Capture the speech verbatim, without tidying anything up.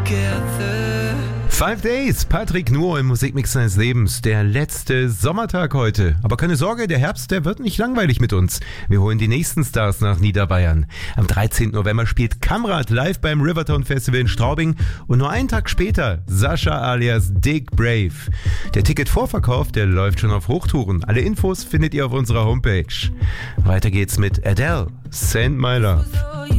Five Days, Patrick Nuhr im Musikmix seines Lebens. Der letzte Sommertag heute. Aber keine Sorge, der Herbst, der wird nicht langweilig mit uns. Wir holen die nächsten Stars nach Niederbayern. Am dreizehnten November spielt Kamrat live beim Rivertown Festival in Straubing. Und nur einen Tag später Sascha alias Dick Brave. Der Ticketvorverkauf, der läuft schon auf Hochtouren. Alle Infos findet ihr auf unserer Homepage. Weiter geht's mit Adele, Send My Love.